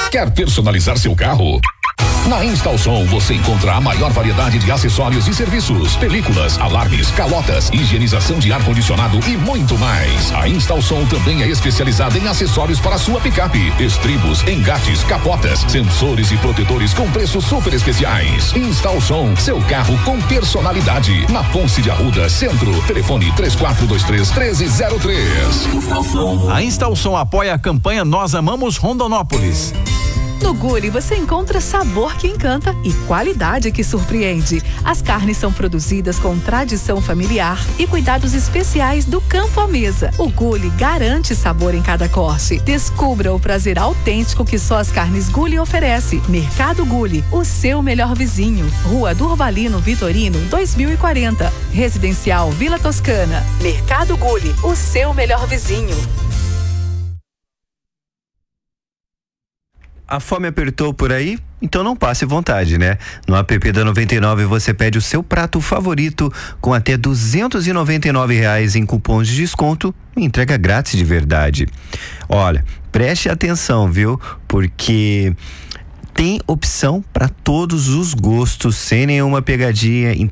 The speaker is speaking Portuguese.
Quer personalizar seu carro? Na Instalsom você encontra a maior variedade de acessórios e serviços, películas, alarmes, calotas, higienização de ar-condicionado e muito mais. A Instalsom também é especializada em acessórios para sua picape, estribos, engates, capotas, sensores e protetores com preços super especiais. Instalsom, seu carro com personalidade. Na Ponce de Arruda, Centro. Telefone 3423-1303. A Instalsom apoia a campanha Nós Amamos Rondonópolis. No Gulli você encontra sabor que encanta e qualidade que surpreende. As carnes são produzidas com tradição familiar e cuidados especiais do campo à mesa. O Gulli garante sabor em cada corte. Descubra o prazer autêntico que só as carnes Gulli oferece. Mercado Gulli, o seu melhor vizinho. Rua Durvalino Vitorino, 2040. Residencial Vila Toscana. Mercado Gulli, o seu melhor vizinho. A fome apertou por aí? Então não passe vontade, né? No app da 99 você pede o seu prato favorito com até R$299 em cupons de desconto e entrega grátis de verdade. Olha, preste atenção, viu? Porque tem opção para todos os gostos, sem nenhuma pegadinha.